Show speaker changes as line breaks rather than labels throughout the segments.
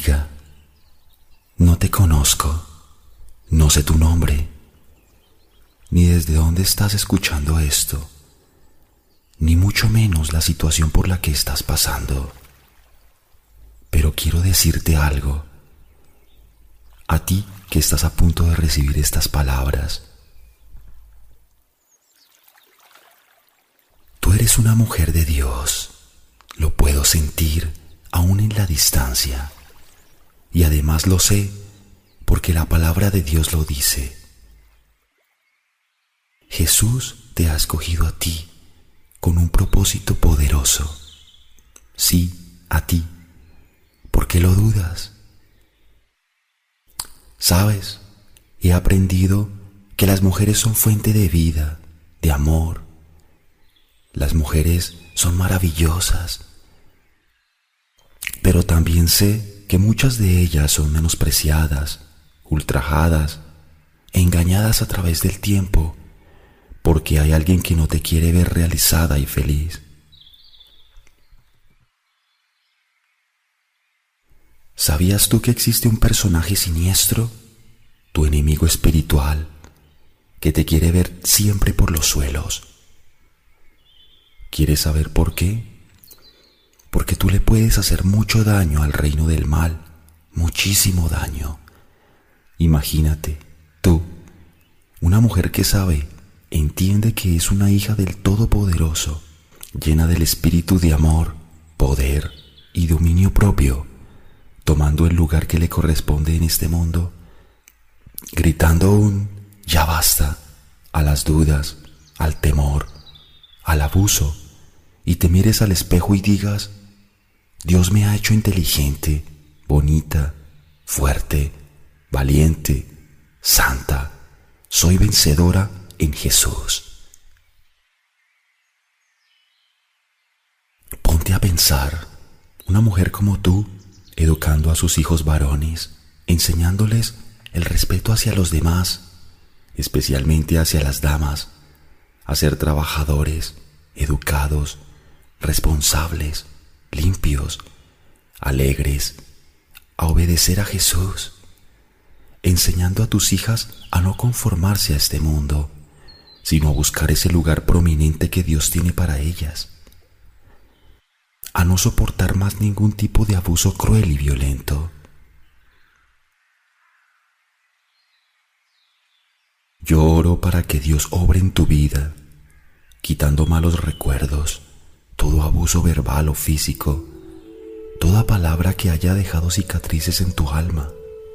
Amiga, no te conozco, no sé tu nombre, ni desde dónde estás escuchando esto, ni mucho menos la situación por la que estás pasando. Pero quiero decirte algo, a ti que estás a punto de recibir estas palabras. Tú eres una mujer de Dios, lo puedo sentir aún en la distancia, y además lo sé porque la palabra de Dios lo dice. Jesús te ha escogido a ti con un propósito poderoso. Sí, a ti. ¿Por qué lo dudas? Sabes, he aprendido que las mujeres son fuente de vida, de amor. Las mujeres son maravillosas, pero también sé que muchas de ellas son menospreciadas, ultrajadas, engañadas a través del tiempo, porque hay alguien que no te quiere ver realizada y feliz. ¿Sabías tú que existe un personaje siniestro, tu enemigo espiritual, que te quiere ver siempre por los suelos? ¿Quieres saber por qué? Porque tú le puedes hacer mucho daño al reino del mal, muchísimo daño. Imagínate, tú, una mujer que sabe, entiende que es una hija del Todopoderoso, llena del espíritu de amor, poder y dominio propio, tomando el lugar que le corresponde en este mundo, gritando un ya basta a las dudas, al temor, al abuso, y te mires al espejo y digas: Dios me ha hecho inteligente, bonita, fuerte, valiente, santa, soy vencedora en Jesús. Ponte a pensar, una mujer como tú, educando a sus hijos varones, enseñándoles el respeto hacia los demás, especialmente hacia las damas, a ser trabajadores, educados, responsables, limpios, alegres, a obedecer a Jesús, enseñando a tus hijas a no conformarse a este mundo, sino a buscar ese lugar prominente que Dios tiene para ellas, a no soportar más ningún tipo de abuso cruel y violento. Yo oro para que Dios obre en tu vida, quitando malos recuerdos, todo abuso verbal o físico, toda palabra que haya dejado cicatrices en tu alma,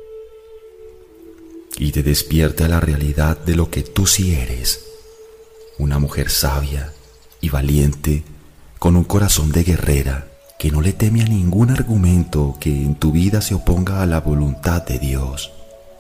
y te despierte a la realidad de lo que tú sí eres, una mujer sabia y valiente, con un corazón de guerrera, que no le teme a ningún argumento que en tu vida se oponga a la voluntad de Dios.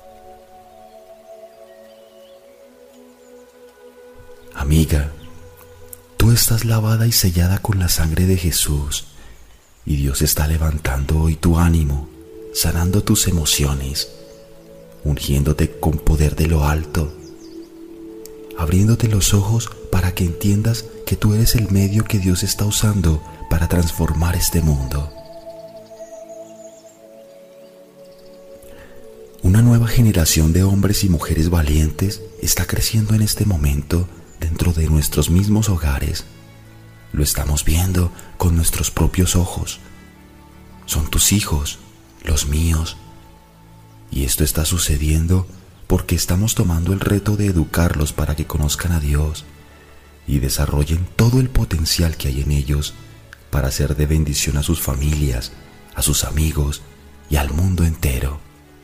Amiga, tú estás lavada y sellada con la sangre de Jesús, y Dios está levantando hoy tu ánimo, sanando tus emociones, ungiéndote con poder de lo alto, abriéndote los ojos para que entiendas que tú eres el medio que Dios está usando para transformar este mundo. Una nueva generación de hombres y mujeres valientes está creciendo en este momento dentro de nuestros mismos hogares. Lo estamos viendo con nuestros propios ojos. Son tus hijos, los míos. Y esto está sucediendo porque estamos tomando el reto de educarlos para que conozcan a Dios y desarrollen todo el potencial que hay en ellos para ser de bendición a sus familias, a sus amigos y al mundo entero.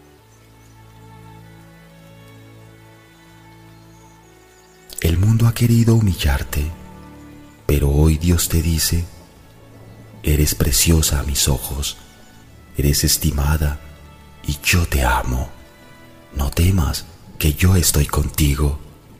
El mundo ha querido humillarte, pero hoy Dios te dice: eres preciosa a mis ojos, eres estimada y yo te amo. No temas, que yo estoy contigo.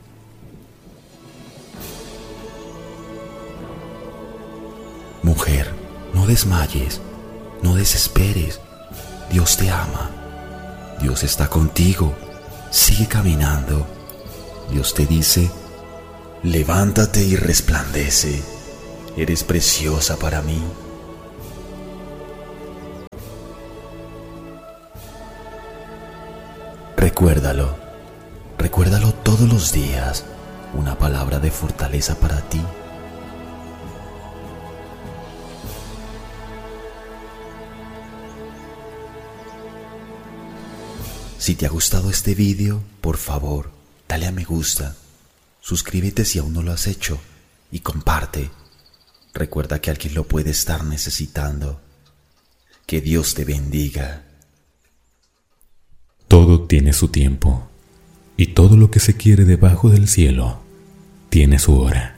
Mujer, no desmayes, no desesperes. Dios te ama. Dios está contigo. Sigue caminando. Dios te dice: levántate y resplandece. Eres preciosa para mí. Recuérdalo todos los días, una palabra de fortaleza para ti. Si te ha gustado este vídeo, por favor, dale a me gusta, suscríbete si aún no lo has hecho y comparte. Recuerda que alguien lo puede estar necesitando. Que Dios te bendiga.
Todo tiene su tiempo, y todo lo que se quiere debajo del cielo tiene su hora.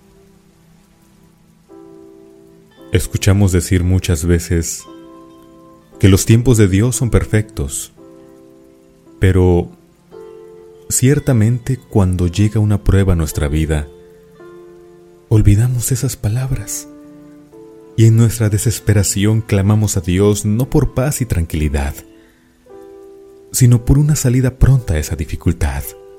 Escuchamos decir muchas veces que los tiempos de Dios son perfectos, pero ciertamente cuando llega una prueba a nuestra vida, olvidamos esas palabras y en nuestra desesperación clamamos a Dios no por paz y tranquilidad, sino por una salida pronta a esa dificultad.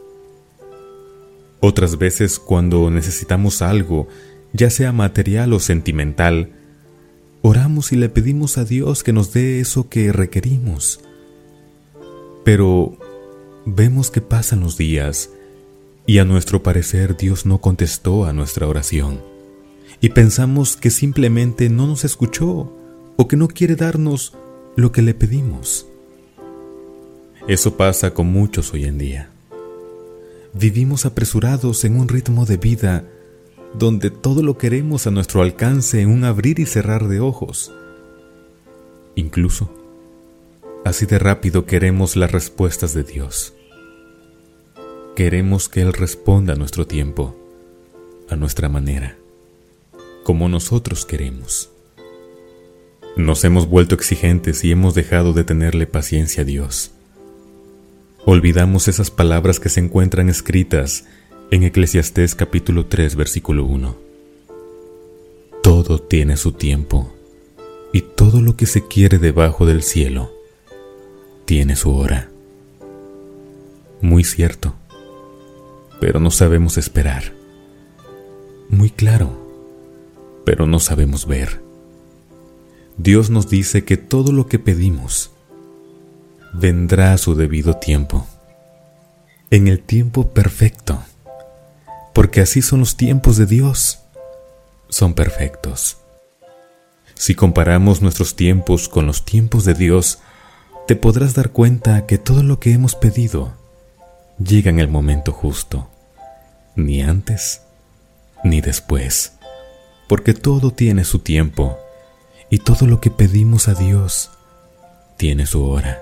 Otras veces, cuando necesitamos algo, ya sea material o sentimental, oramos y le pedimos a Dios que nos dé eso que requerimos. Pero vemos que pasan los días y a nuestro parecer Dios no contestó a nuestra oración y pensamos que simplemente no nos escuchó o que no quiere darnos lo que le pedimos. Eso pasa con muchos hoy en día. Vivimos apresurados en un ritmo de vida donde todo lo queremos a nuestro alcance en un abrir y cerrar de ojos. Incluso, así de rápido queremos las respuestas de Dios. Queremos que Él responda a nuestro tiempo, a nuestra manera, como nosotros queremos. Nos hemos vuelto exigentes y hemos dejado de tenerle paciencia a Dios. Olvidamos esas palabras que se encuentran escritas en Eclesiastés capítulo 3, versículo 1. Todo tiene su tiempo, y todo lo que se quiere debajo del cielo tiene su hora. Muy cierto, pero no sabemos esperar. Muy claro, pero no sabemos ver. Dios nos dice que todo lo que pedimos vendrá a su debido tiempo, en el tiempo perfecto, porque así son los tiempos de Dios, son perfectos. Si comparamos nuestros tiempos con los tiempos de Dios, te podrás dar cuenta que todo lo que hemos pedido llega en el momento justo, ni antes ni después, porque todo tiene su tiempo y todo lo que pedimos a Dios tiene su hora.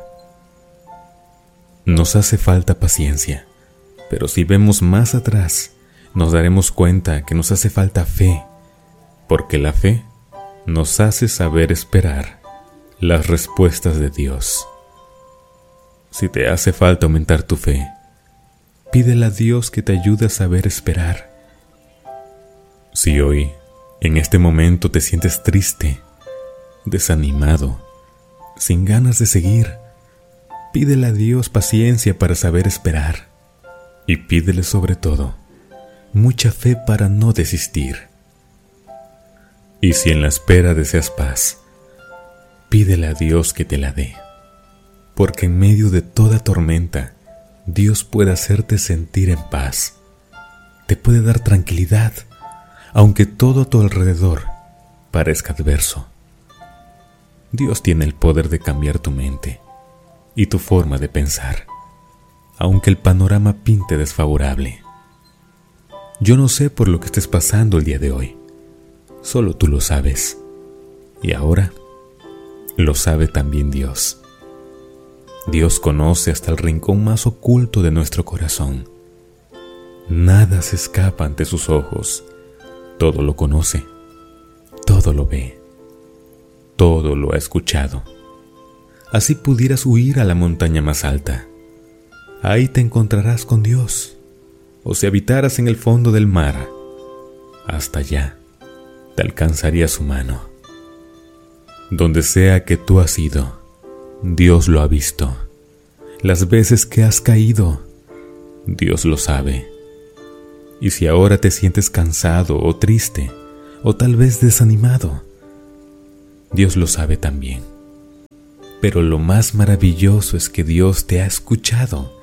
Nos hace falta paciencia, pero si vemos más atrás, nos daremos cuenta que nos hace falta fe, porque la fe nos hace saber esperar las respuestas de Dios. Si te hace falta aumentar tu fe, pídele a Dios que te ayude a saber esperar. Si hoy, en este momento, te sientes triste, desanimado, sin ganas de seguir, pídele a Dios paciencia para saber esperar y pídele sobre todo mucha fe para no desistir. Y si en la espera deseas paz, pídele a Dios que te la dé, porque en medio de toda tormenta Dios puede hacerte sentir en paz, te puede dar tranquilidad, aunque todo a tu alrededor parezca adverso. Dios tiene el poder de cambiar tu mente y tu forma de pensar, aunque el panorama pinte desfavorable. Yo no sé por lo que estés pasando el día de hoy, solo tú lo sabes, y ahora lo sabe también Dios. Dios conoce hasta el rincón más oculto de nuestro corazón. Nada se escapa ante sus ojos, todo lo conoce, todo lo ve, todo lo ha escuchado. Así pudieras huir a la montaña más alta. Ahí te encontrarás con Dios. O si habitaras en el fondo del mar, hasta allá te alcanzaría su mano. Donde sea que tú has ido, Dios lo ha visto. Las veces que has caído, Dios lo sabe. Y si ahora te sientes cansado o triste, o tal vez desanimado, Dios lo sabe también. Pero lo más maravilloso es que Dios te ha escuchado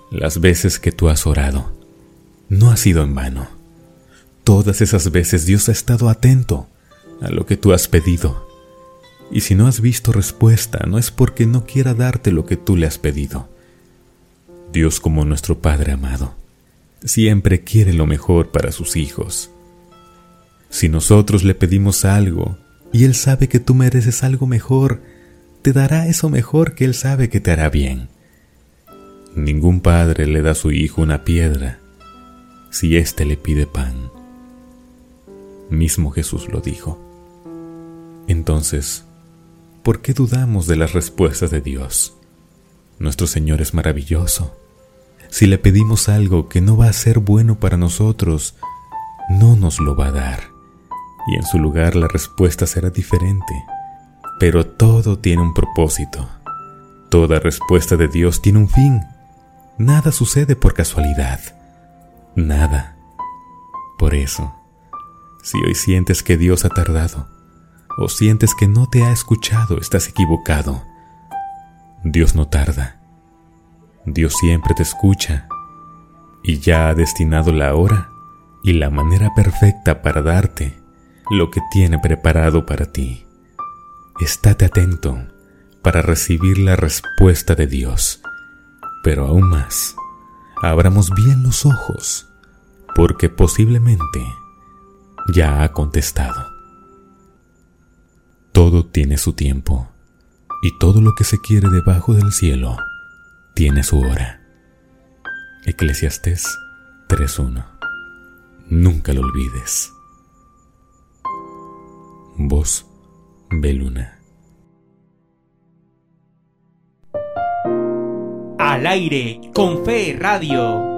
Las veces que tú has orado no ha sido en vano. Todas esas veces Dios ha estado atento a lo que tú has pedido. Y si no has visto respuesta, no es porque no quiera darte lo que tú le has pedido. Dios, como nuestro Padre amado, siempre quiere lo mejor para sus hijos. Si nosotros le pedimos algo y Él sabe que tú mereces algo mejor, te dará eso mejor que Él sabe que te hará bien. Ningún padre le da a su hijo una piedra si éste le pide pan. Mismo Jesús lo dijo. Entonces, ¿por qué dudamos de las respuestas de Dios? Nuestro Señor es maravilloso. Si le pedimos algo que no va a ser bueno para nosotros, no nos lo va a dar. Y en su lugar la respuesta será diferente. Pero todo tiene un propósito. Toda respuesta de Dios tiene un fin. Nada sucede por casualidad. Nada. Por eso, si hoy sientes que Dios ha tardado, o sientes que no te ha escuchado, estás equivocado. Dios no tarda. Dios siempre te escucha y ya ha destinado la hora y la manera perfecta para darte lo que tiene preparado para ti. Estate atento para recibir la respuesta de Dios, pero aún más, abramos bien los ojos, porque posiblemente ya ha contestado. Todo tiene su tiempo, y todo lo que se quiere debajo del cielo tiene su hora. Eclesiastés 3:1. Nunca lo olvides. Voz Beluna.
Al aire con Fe Radio.